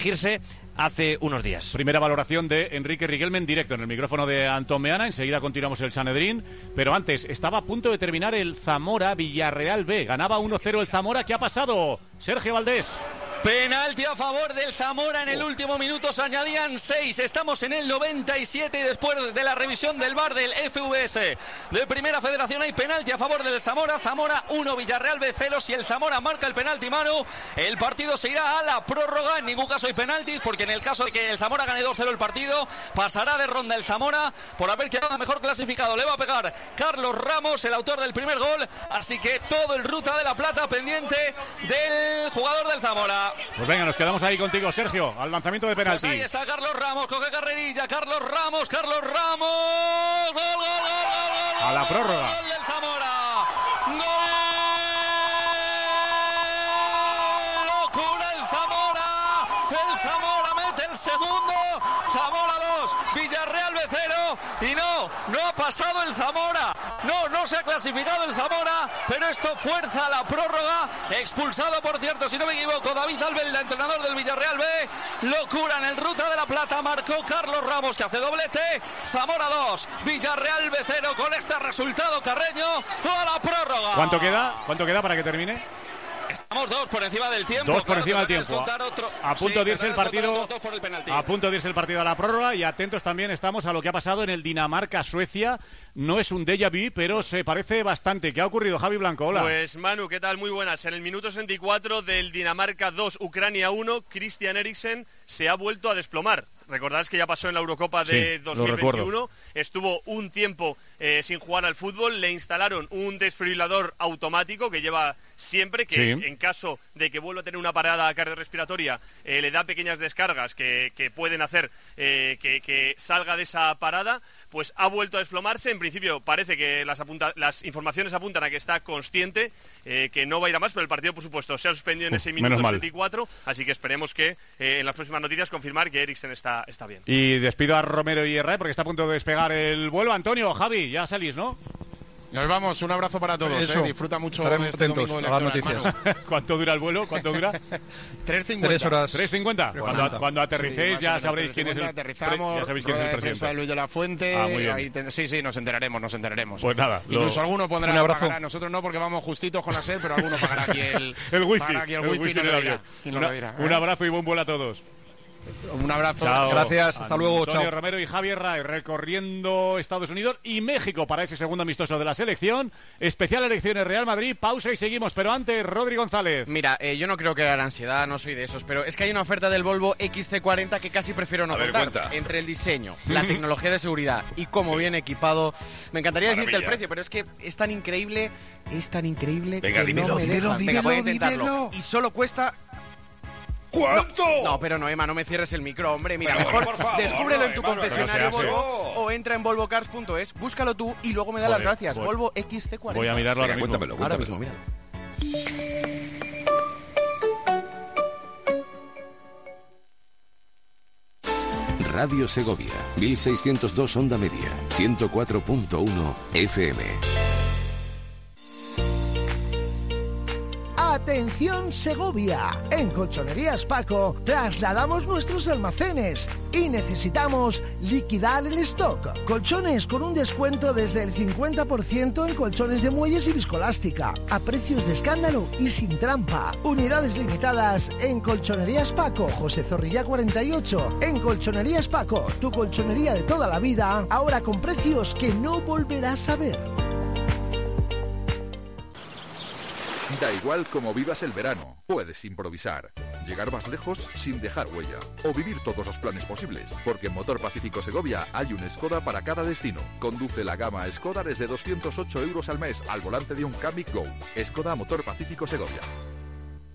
corregirse hace unos días. Primera valoración de Enrique Riquelme en directo en el micrófono de Antón Meana. Enseguida continuamos el Sanedrín, pero antes estaba a punto de terminar el Zamora Villarreal B. Ganaba 1-0 el Zamora. ¿Qué ha pasado? Sergio Valdés. Penalti a favor del Zamora en el último minuto, se añadían 6, estamos en el 97 y después de la revisión del VAR del FVS de Primera Federación hay penalti a favor del Zamora. Zamora 1, Villarreal B 0. Si el Zamora marca el penalti, Manu, el partido se irá a la prórroga. En ningún caso hay penaltis, porque en el caso de que el Zamora gane 2-0 el partido, pasará de ronda el Zamora por haber quedado mejor clasificado. Le va a pegar Carlos Ramos, el autor del primer gol, así que todo el Ruta de la Plata pendiente del jugador del Zamora. Pues venga, nos quedamos ahí contigo, Sergio, al lanzamiento de penalti. Pues ahí está Carlos Ramos, coge carrerilla, Carlos Ramos, gol, gol, gol, gol, gol, a la prórroga. Gol del Zamora, gol, locura el Zamora mete el segundo, Zamora 2, Villarreal B 0, y no ha pasado el Zamora, no se ha clasificado el Zamora, pero esto fuerza la prórroga. Expulsado, por cierto, si no me equivoco, David Albelda, entrenador del Villarreal B. Locura en el Ruta de la Plata, marcó Carlos Ramos, que hace doblete. Zamora 2, Villarreal B 0, con este resultado carreño a la prórroga. ¿Cuánto queda para que termine? Estamos 2 por encima del tiempo. 2 por encima del tiempo. A punto de irse el partido. A punto de irse el partido a la prórroga. Y atentos también estamos a lo que ha pasado en el Dinamarca-Suecia. No es un déjà vu, pero se parece bastante. ¿Qué ha ocurrido, Javi Blanco? Hola. Pues Manu, ¿qué tal? Muy buenas. En el minuto 64 del Dinamarca 2, Ucrania 1, Christian Eriksen se ha vuelto a desplomar. Recordáis que ya pasó en la Eurocopa de 2021, estuvo un tiempo sin jugar al fútbol, le instalaron un desfibrilador automático que lleva siempre, que en caso de que vuelva a tener una parada cardiorrespiratoria, le da pequeñas descargas que pueden hacer que salga de esa parada. Pues ha vuelto a desplomarse. En principio parece que las informaciones apuntan a que está consciente, que no va a ir a más, pero el partido, por supuesto, se ha suspendido en ese minuto 64, así que esperemos que en las próximas noticias confirmar que Eriksen está bien. Y despido a Romero y Herrera porque está a punto de despegar el vuelo. Antonio, Javi, ya salís, ¿no? Nos vamos, un abrazo para todos. Disfruta mucho de este domingo a las noticias. ¿Cuánto dura el vuelo? ¿Cuánto dura? 3:50. 3 horas. 3:50. Cuando aterricéis ya sabréis quién es el aterrizamos. Ya sabéis quién es el presidente. Luis de la Fuente. Muy bien. Ahí sí, nos enteraremos. Pues nada. Incluso algunos pondrán a pagar. Nosotros no, porque vamos justitos con la SER, pero algunos pagará aquí el wifi en el avión. Un abrazo y buen vuelo a todos. Un abrazo. Chao. Gracias, hasta luego. Antonio Chao. Romero y Javier Ray recorriendo Estados Unidos y México para ese segundo amistoso de la selección. Especial elecciones Real Madrid. Pausa y seguimos, pero antes Rodri González. Mira, yo no creo que haya ansiedad, no soy de esos, pero es que hay una oferta del Volvo XC40 que casi prefiero no contar. Entre el diseño, la tecnología de seguridad y cómo viene equipado. Me encantaría decirte el precio, pero es que es tan increíble Venga, que dímelo, no me dejan. Venga, voy a intentarlo. dímelo. Y solo cuesta... ¿Cuánto? No, pero no, Emma, no me cierres el micro, hombre. Mira, mejor descúbrelo en tu concesionario Volvo o entra en volvocars.es, búscalo tú y luego me da las gracias. Volvo XC40. Voy a mirarlo ahora mismo. Cuéntamelo. Ahora mismo, mira. Radio Segovia, 1602 Onda Media, 104.1 FM. Atención Segovia, en Colchonerías Paco trasladamos nuestros almacenes y necesitamos liquidar el stock. Colchones con un descuento desde el 50% en colchones de muelles y viscolástica, a precios de escándalo y sin trampa. Unidades limitadas en Colchonerías Paco, José Zorrilla 48. En Colchonerías Paco, tu colchonería de toda la vida, ahora con precios que no volverás a ver. Da igual cómo vivas el verano, puedes improvisar, llegar más lejos sin dejar huella o vivir todos los planes posibles, porque en Motor Pacífico Segovia hay un Skoda para cada destino. Conduce la gama Skoda desde 208 € al mes al volante de un Kamiq Go. Skoda Motor Pacífico Segovia.